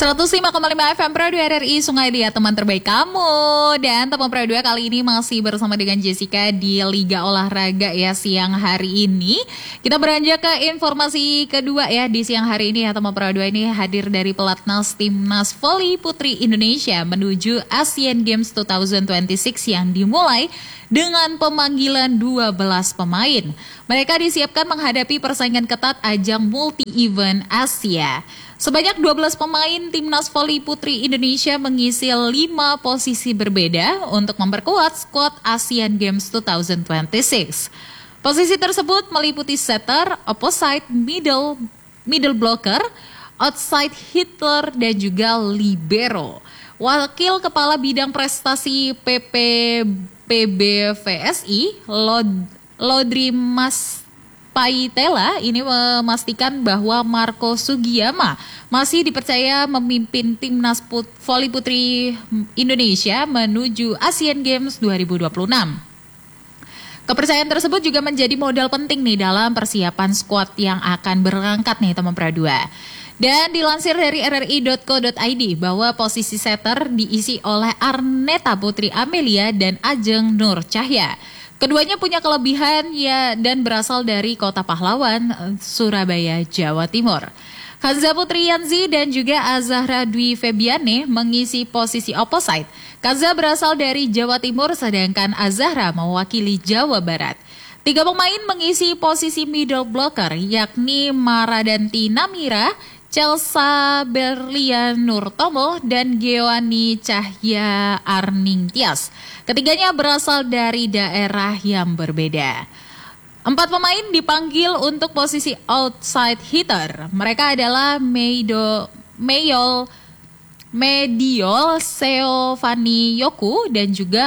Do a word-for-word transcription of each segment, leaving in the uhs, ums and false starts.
seratus lima koma lima F M Pro dua R R I Sungai Liat, teman terbaik kamu. Dan teman Pro dua kali ini masih bersama dengan Jessica di Liga Olahraga ya siang hari ini. Kita beranjak ke informasi kedua ya di siang hari ini ya teman Pro dua ini hadir dari pelatnas Timnas Voli Putri Indonesia menuju Asian Games dua ribu dua puluh enam yang dimulai dengan pemanggilan dua belas pemain. Mereka disiapkan menghadapi persaingan ketat ajang multi-event Asia. Sebanyak dua belas pemain Timnas Voli Putri Indonesia mengisi lima posisi berbeda untuk memperkuat skuad Asian Games dua ribu dua puluh enam. Posisi tersebut meliputi setter, opposite, middle, middle blocker, outside hitter, dan juga libero. Wakil Kepala Bidang Prestasi P P P B V S I, Lod, Lodri Mas Paitela ini memastikan bahwa Marco Sugiyama masih dipercaya memimpin Timnas Put- Voli Putri Indonesia menuju Asian Games dua ribu dua puluh enam. Kepercayaan tersebut juga menjadi modal penting nih dalam persiapan skuad yang akan berangkat nih teman Pro dua. Dan dilansir dari r r i dot co dot i d bahwa posisi setter diisi oleh Arneta Putri Amelia dan Ajeng Nur Cahya. Keduanya punya kelebihan ya dan berasal dari Kota Pahlawan, Surabaya, Jawa Timur. Kanza Putri Yanzi dan juga Azahra Dwi Febiane mengisi posisi opposite. Kanza berasal dari Jawa Timur sedangkan Azahra mewakili Jawa Barat. Tiga pemain mengisi posisi middle blocker yakni Maradanti Namira, Chelsea Berlian Nurtomo, dan Geowani Cahya Arning Tias. Ketiganya berasal dari daerah yang berbeda. Empat pemain dipanggil untuk posisi outside hitter. Mereka adalah Meido, Meyol, Mediol, Seovani Yoku, dan juga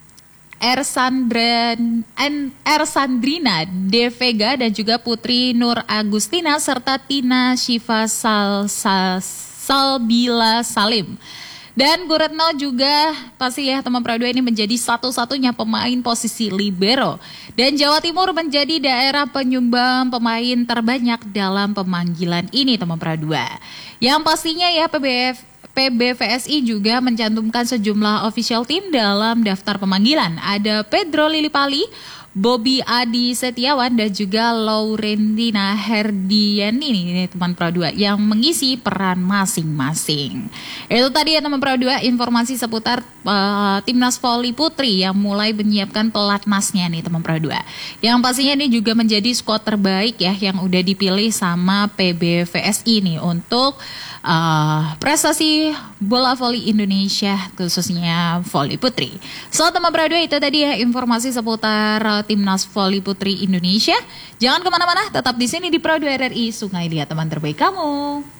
Ersandren, Ersandrina De Vega dan juga Putri Nur Agustina serta Tina Shiva Sal, Sal, Salbila Salim. Dan Guretno juga pasti ya teman Pro dua ini menjadi satu-satunya pemain posisi libero. Dan Jawa Timur menjadi daerah penyumbang pemain terbanyak dalam pemanggilan ini teman Pro dua. Yang pastinya ya P B F P B V S I juga mencantumkan sejumlah official team dalam daftar pemanggilan. Ada Pedro Lilipali, Bobby Adi Setiawan, dan juga Laurentina Herdiani ini teman Pro dua yang mengisi peran masing-masing. Itu tadi ya teman Pro dua informasi seputar uh, Timnas Voli Putri yang mulai menyiapkan pelatnasnya nih teman Pro dua. Yang pastinya ini juga menjadi skuad terbaik ya yang udah dipilih sama P B V S I nih untuk Uh, prestasi bola voli Indonesia khususnya voli putri. So teman Pro dua itu tadi ya informasi seputar uh, Timnas Voli Putri Indonesia. Jangan kemana-mana, tetap di sini di Pro dua R R I Sungai Liat, teman terbaik kamu.